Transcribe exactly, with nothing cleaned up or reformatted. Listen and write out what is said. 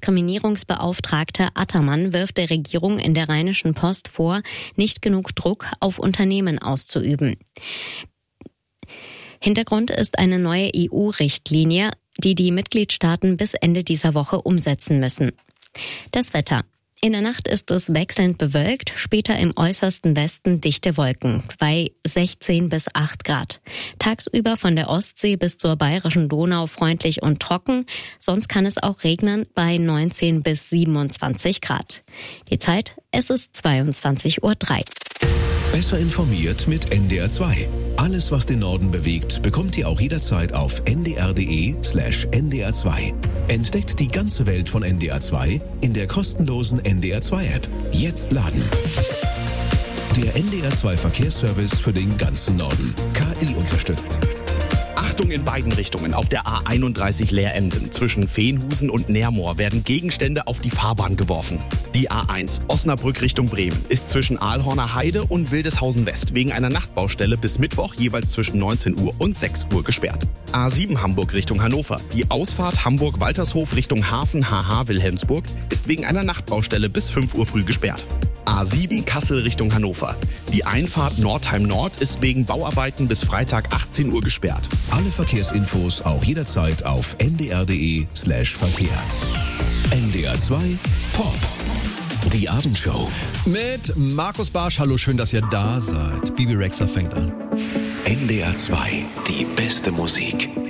Antidiskriminierungsbeauftragte Attermann wirft der Regierung in der Rheinischen Post vor, nicht genug Druck auf Unternehmen auszuüben. Hintergrund ist eine neue E U-Richtlinie, die die Mitgliedstaaten bis Ende dieser Woche umsetzen müssen. Das Wetter. In der Nacht ist es wechselnd bewölkt, später im äußersten Westen dichte Wolken bei sechzehn bis acht Grad. Tagsüber von der Ostsee bis zur Bayerischen Donau freundlich und trocken, sonst kann es auch regnen bei neunzehn bis siebenundzwanzig Grad. Die Zeit, es ist zweiundzwanzig Uhr drei. Besser informiert mit N D R zwei. Alles, was den Norden bewegt, bekommt ihr auch jederzeit auf n d r punkt d e slash n d r zwei. Entdeckt die ganze Welt von N D R zwei in der kostenlosen N D R zwei App. Jetzt laden. Der N D R zwei Verkehrsservice für den ganzen Norden. K I unterstützt. Achtung in beiden Richtungen. Auf der A einunddreißig Leeremden zwischen Veenhusen und Nermoor werden Gegenstände auf die Fahrbahn geworfen. Die A eins Osnabrück Richtung Bremen ist zwischen Aalhorner Heide und Wildeshausen West wegen einer Nachtbaustelle bis Mittwoch jeweils zwischen neunzehn Uhr und sechs Uhr gesperrt. A sieben Hamburg Richtung Hannover. Die Ausfahrt Hamburg-Waltershof Richtung Hafen H H Wilhelmsburg ist wegen einer Nachtbaustelle bis fünf Uhr früh gesperrt. A sieben Kassel Richtung Hannover. Die Einfahrt Nordheim Nord ist wegen Bauarbeiten bis Freitag achtzehn Uhr gesperrt. Alle Verkehrsinfos auch jederzeit auf n d r punkt d e slash Verkehr. N D R zwei Pop. Die Abendshow. Mit Markus Barsch. Hallo, schön, dass ihr da seid. Bibi Rexha fängt an. N D R zwei, die beste Musik.